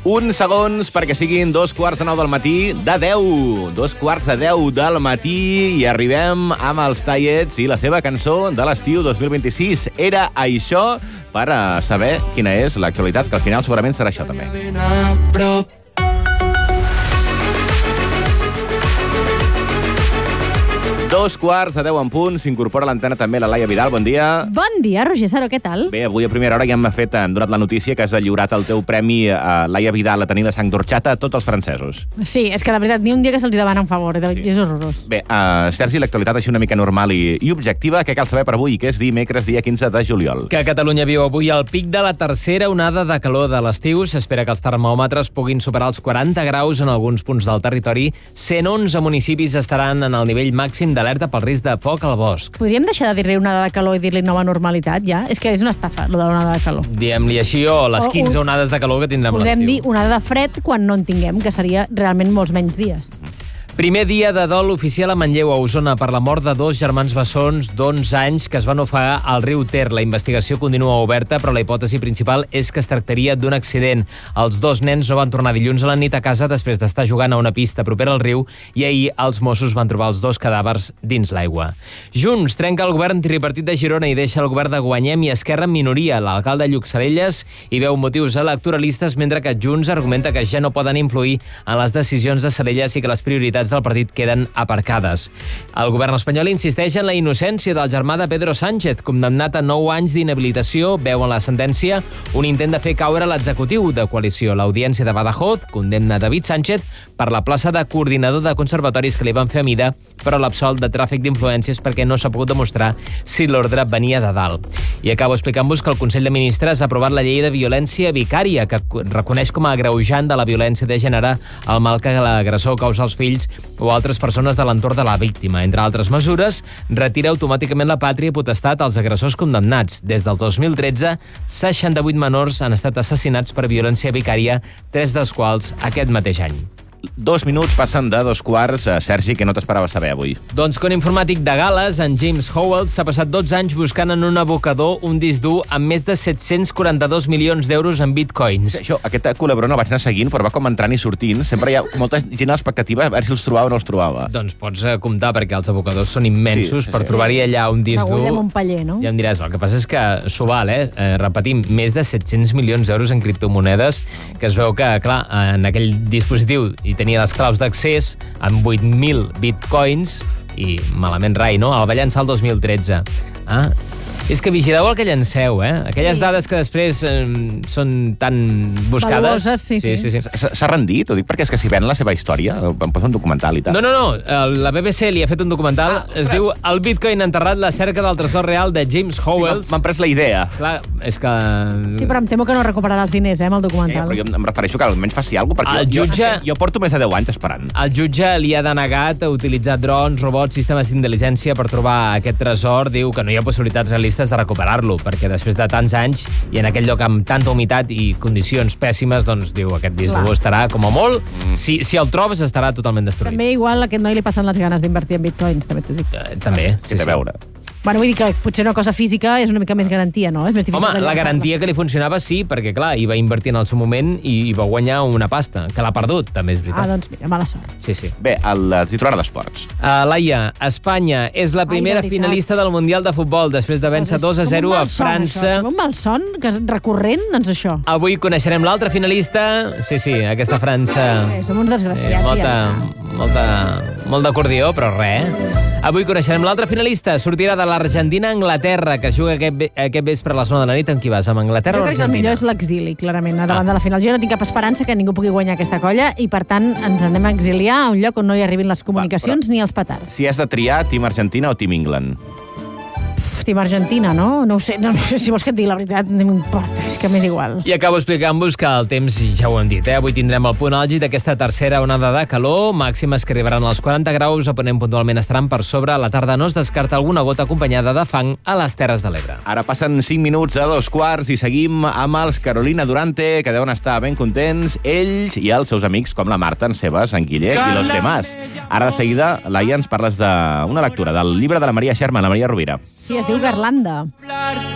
Uns segons perquè siguin 2:45 del matí, de 10. 2:45 del matí i arribem amb els Tallets i la seva cançó de l'estiu 2026. Era això per saber quina és l'actualitat, que al final segurament serà això també. 2:45 en punt, s'incorpora a l'antena també la Laia Vidal, bon dia. Bon dia, Roger Saro, què tal? Bé, avui a primera hora ja hem donat la notícia que has lliurat el teu premi a Laia Vidal a tenir la sang d'orxata a tots els francesos. Sí, és que la veritat, ni un dia que se'ls demana un favor, és horrorós. Bé, Sergi, l'actualitat així una mica normal i objectiva, què cal saber per avui, que és dimecres, dia 15 de juliol. Que Catalunya viu avui el pic de la tercera onada de calor de l'estiu. S'espera que els termòmetres puguin superar els 40 graus en alguns punts del territori. 111 municipis estaran en el nivell màxim d'alerta pel risc de foc al bosc. Podríem deixar de dir-li onada de calor i dir-li nova normalitat, ja? És que és una estafa, lo de l'onada de calor. Diem-li així, o les 15 onades de calor que tindrem a l'estiu. Podem dir onada de fred quan no en tinguem, que seria realment molts menys dies. Primer dia de dol oficial a Manlleu, a Osona, per la mort de dos germans bessons d'11 anys que es van ofegar al riu Ter. La investigació continua oberta, però la hipòtesi principal és que es tractaria d'un accident. Els dos nens no van tornar dilluns a la nit a casa després d'estar jugant a una pista propera al riu i ahir els Mossos van trobar els dos cadàvers dins l'aigua. Junts trenca el govern tripartit de Girona i deixa el govern de Guanyem i Esquerra en minoria. L'alcalde Lluc Salelles hi veu motius electoralistes, mentre que Junts argumenta que ja no poden influir en les decisions de Salelles i que les prioritats del partit queden aparcades. El govern espanyol insisteix en la innocència del germà de Pedro Sánchez, condemnat a 9 anys d'inhabilitació. Veu en la sentència un intent de fer caure l'executiu de coalició. L'Audiència de Badajoz condemna David Sánchez per la plaça de coordinador de conservatoris que li van fer a mida, però l'absol de tràfic d'influències perquè no s'ha pogut demostrar si l'ordre venia de dalt. I acabo explicant-vos que el Consell de Ministres ha aprovat la llei de violència vicària, que reconeix com a agreujant de la violència de gènere el mal que l'agressor causa als fills o altres persones de l'entorn de la víctima. Entre altres mesures, retira automàticament la pàtria i potestat als agressors condemnats. Des del 2013, 68 menors han estat assassinats per violència vicària, 3 dels quals aquest mateix any. 2 minuts passen de 2:15. Sergi, que no t'esperava saber avui? Doncs que un informàtic de Gal·les, en James Howell, s'ha passat 12 anys buscant en un abocador un disc dur amb més de 742 milions d'euros en bitcoins. Això, aquest col·laborador no el vaig anar seguint, però va com entrant i sortint. Sempre hi ha molta gent a l'expectativa a veure si els trobava o no els trobava. Doncs pots comptar, perquè els abocadors són immensos. Per trobar-hi allà un disc dur... Una agulla amb un paller, no? Ja em diràs, el que passa és que s'ho val, repetim, més de 700 milions d'euros en criptomonedes, que es veu que, clar, en aquell dispositiu hi tenia les claus d'accés amb 8.000 bitcoins i malament rai, no? El va llançar el 2013. És que vigileu el que llanceu, Aquelles dades que després són tan buscades... Valuoses, sí. S'ha rendit? Ho dic perquè és que si ven la seva història, em posa un documental i tal. No. La BBC li ha fet un documental, es diu El Bitcoin enterrat, la cerca del tresor real de James Howell. M'han pres la idea. Clar, és que... Sí, però em temo que no recuperarà els diners, amb el documental. Però jo em refereixo que almenys faci alguna cosa, perquè jo porto més de 10 anys esperant. El jutge li ha denegat utilitzar drons, robots, sistemes d'intel·ligència per trobar aquest tresor. Diu que no hi ha possibilitats realistes de recuperar-lo, perquè després de tants anys i en aquell lloc amb tanta humitat i condicions pèssimes, doncs diu, aquest disc dur estarà com a molt, si el trobes estarà totalment destruït. També igual a aquest noi li passen les ganes d'invertir en bitcoins, també t'ho dic. També, sí. A veure. Bueno, vull dir que potser una cosa física és una mica més garantia, no? És més difícil. Home, la garantia que li funcionava sí, perquè clar, hi va invertir en el seu moment i va guanyar una pasta, que l'ha perdut, també és veritat. Doncs mira, mala sort. Sí. Bé, el titular d'esports. Laia, Espanya és la primera finalista del Mundial de Futbol després de vèncer 2-0 a França. Un malson recurrent, doncs això. Avui coneixerem l'altra finalista. Sí, aquesta França... Som uns desgraciats, molt d'acordió, però res. Avui coneixerem l'altra finalista. Sortirà de l'Argentina a Anglaterra, que es juga aquest vespre a les 9 de la nit. Amb qui vas? Amb Anglaterra o Argentina? Jo crec que el millor és l'exili, clarament, davant de la final. Jo no tinc cap esperança que ningú pugui guanyar aquesta colla i, per tant, ens anem a exiliar a un lloc on no hi arribin les comunicacions ni els petards. Si has de triar, Team Argentina o Team England? Team Argentina, no? No ho sé, si vols que et digui la veritat, no m'importa, és que m'és igual. I acabo explicant-vos que el temps, ja ho hem dit, avui tindrem el punt àlgid d'aquesta tercera onada de calor, màximes que arribaran als 40 graus, a Ponent puntualment estaran per sobre, a la tarda no es descarta alguna gota acompanyada de fang a les Terres de l'Ebre. Ara passen 5 minuts de 2:15 i seguim amb els Carolina Durante, que deuen estar ben contents, ells i els seus amics, com la Marta, en Sebas, en Guillet i los demás. Ara de seguida, Laia, ens parles d'una lectura del llibre de la Maria Sherman, la Maria Rovira. Sí, es diu Garlanda.